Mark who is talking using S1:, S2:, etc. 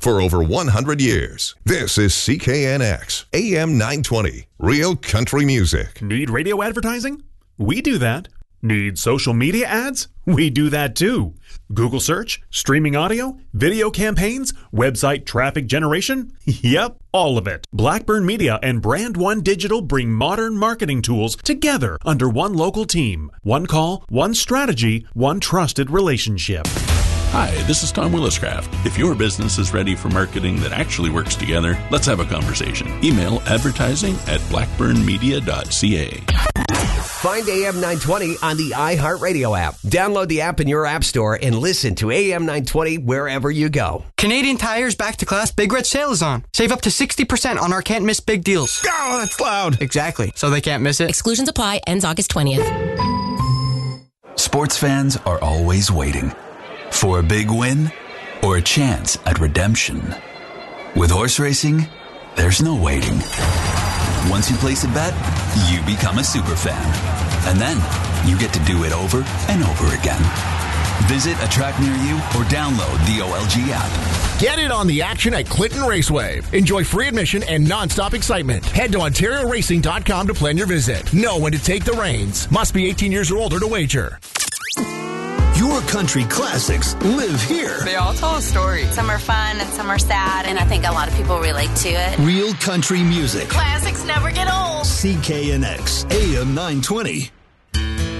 S1: for over 100 years. This is CKNX, AM 920, Real Country Music.
S2: Need radio advertising? We do that. Need social media ads? We do that too. Google search, streaming audio, video campaigns, website traffic generation? Yep, all of it. Blackburn Media and Brand One Digital bring modern marketing tools together under one local team. One call, one strategy, one trusted relationship.
S3: Hi, this is Tom Williscraft. If your business is ready for marketing that actually works together, let's have a conversation. Email advertising@blackburnmedia.ca.
S4: Find AM 920 on the iHeartRadio app. Download the app in your app store and listen to AM 920 wherever you go.
S5: Canadian Tire's Back to Class Big Red Sale is on. Save up to 60% on our can't miss big deals.
S6: Oh, that's loud.
S5: Exactly. So they can't miss it.
S7: Exclusions apply. Ends August 20th.
S8: Sports fans are always waiting for a big win or a chance at redemption. With horse racing, there's no waiting. Once you place a bet, you become a super fan. And then you get to do it over and over again. Visit a track near you or download the OLG app.
S6: Get in on the action at Clinton Raceway. Enjoy free admission and non-stop excitement. Head to OntarioRacing.com to plan your visit. Know when to take the reins. Must be 18 years or older to wager.
S9: Your country classics live here.
S10: They all tell a story.
S11: Some are fun and some are sad, and I think a lot of people relate to it.
S9: Real country music.
S11: Classics never get old.
S9: CKNX, AM 920.